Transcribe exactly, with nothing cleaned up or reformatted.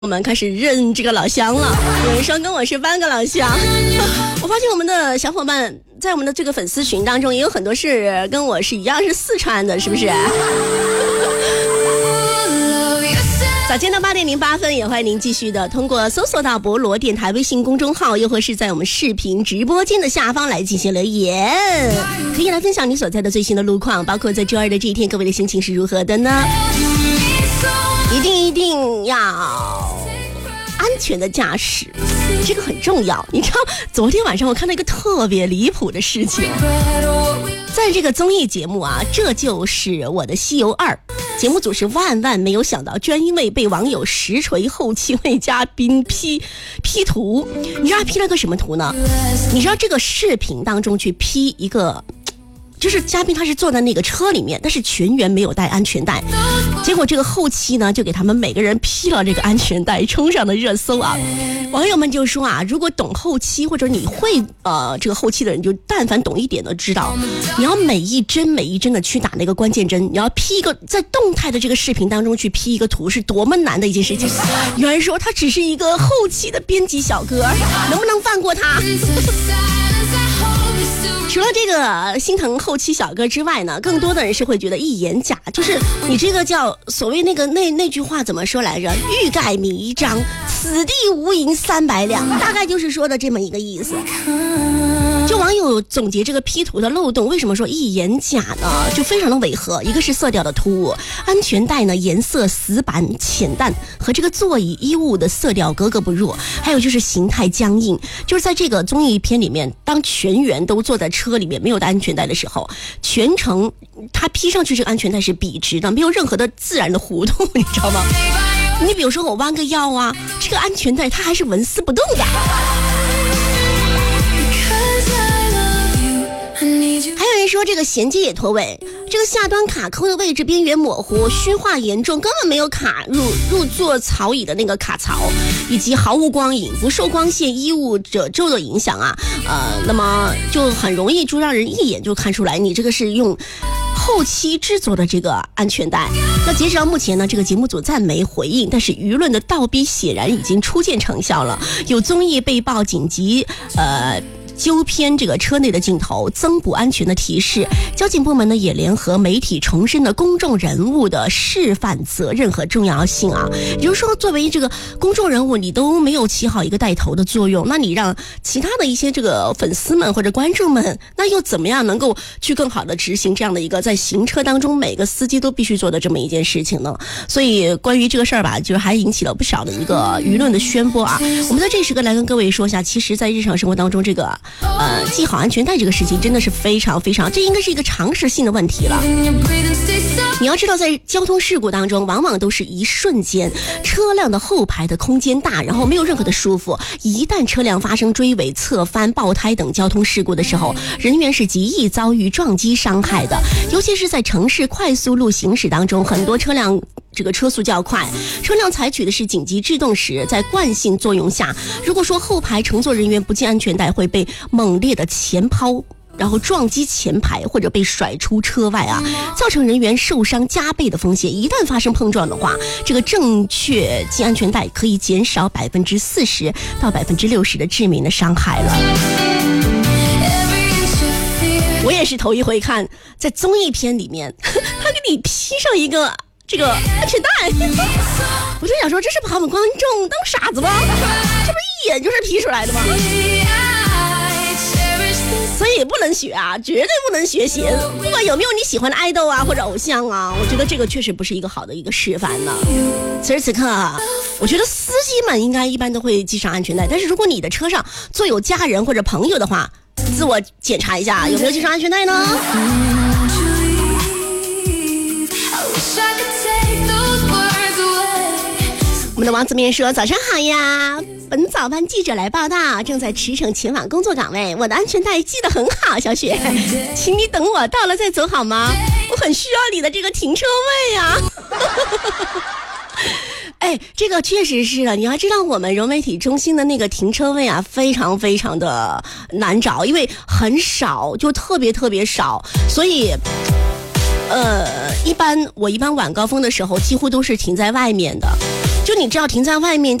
我们开始认这个老乡了，有人说跟我是半个老乡。我发现我们的小伙伴在我们的这个粉丝群当中也有很多是跟我是一样是四川的，是不是？早间的八点零八分，也欢迎您继续的通过搜索到博罗电台微信公众号，又或是在我们视频直播间的下方来进行留言，可以来分享你所在的最新的路况，包括在周二的这一天各位的心情是如何的呢？一定一定要安全的驾驶，这个很重要。你知道昨天晚上我看到一个特别离谱的事情，在这个综艺节目啊，这就是我的西游二，节目组是万万没有想到，居然因为被网友实锤后期为嘉宾 P P 图。你知道 P 了个什么图呢？你知道这个视频当中去 P 一个，就是嘉宾他是坐在那个车里面，但是全员没有带安全带，结果这个后期呢就给他们每个人披了这个安全带，冲上了热搜啊。网友们就说啊，如果懂后期或者你会呃这个后期的人，就但凡懂一点的知道，你要每一帧每一帧的去打那个关键帧，你要 P 一个在动态的这个视频当中去 P 一个图是多么难的一件事情。有人说他只是一个后期的编辑小哥，能不能放过他？除了这个心疼后期小哥之外呢，更多的人是会觉得一言假，就是你这个叫所谓那个那那句话怎么说来着？欲盖弥彰，此地无银三百两，大概就是说的这么一个意思。就网友总结这个 P 图的漏洞，为什么说一言假呢？就非常的违和。一个是色调的突兀，安全带呢颜色死板浅淡，和这个座椅衣物的色调格格不入。还有就是形态僵硬，就是在这个综艺片里面，当全员都坐在车里面没有带安全带的时候，全程他披上去这个安全带是笔直的，没有任何的自然的弧度，你知道吗？你比如说我弯个腰啊，这个安全带它还是纹丝不动的。还有人说这个衔接也脱位，这个下端卡扣的位置边缘模糊，虚化严重，根本没有卡入入座槽椅的那个卡槽，以及毫无光影，不受光线衣物褶皱的影响啊，呃，那么就很容易就让人一眼就看出来你这个是用后期制作的这个安全带。那截止到目前呢，这个节目组暂没回应，但是舆论的倒逼显然已经初见成效了。有综艺被曝紧急呃纠偏这个车内的镜头，增补安全的提示。交警部门呢也联合媒体重申了公众人物的示范责任和重要性啊。也就是说，作为这个公众人物，你都没有起好一个带头的作用，那你让其他的一些这个粉丝们或者观众们，那又怎么样能够去更好的执行这样的一个在行车当中每个司机都必须做的这么一件事情呢？所以关于这个事儿吧，就是还引起了不少的一个舆论的宣播啊。我们在这时刻来跟各位说一下，其实在日常生活当中，这个呃，系好安全带这个事情真的是非常非常，这应该是一个常识性的问题了。你要知道，在交通事故当中，往往都是一瞬间，车辆的后排的空间大，然后没有任何的束缚。一旦车辆发生追尾、侧翻、爆胎等交通事故的时候，人员是极易遭遇撞击伤害的。尤其是在城市快速路行驶当中，很多车辆这个车速较快，车辆采取的是紧急制动时，在惯性作用下，如果说后排乘坐人员不系安全带，会被猛烈的前抛，然后撞击前排或者被甩出车外啊，造成人员受伤加倍的风险。一旦发生碰撞的话，这个正确系安全带可以减少百分之四十到百分之六十的致命的伤害了。我也是头一回看，在综艺片里面，他给你披上一个这个安全带，我就想说，这是把他们观众当傻子吗？这不一眼就是 P 出来的吗？所以不能学啊，绝对不能学习。不管有没有你喜欢的爱豆啊或者偶像啊，我觉得这个确实不是一个好的一个示范呢。此时此刻啊，我觉得司机们应该一般都会系上安全带，但是如果你的车上坐有家人或者朋友的话，自我检查一下有没有系上安全带呢？我们的王子面说，早上好呀，本早班记者来报道，正在驰骋前往工作岗位，我的安全带系得很好，小雪请你等我到了再走好吗？我很需要你的这个停车位呀。哎，这个确实是的，你要知道我们融媒体中心的那个停车位啊，非常非常的难找，因为很少，就特别特别少，所以呃，一般我一般晚高峰的时候几乎都是停在外面的。 就你只要停在外面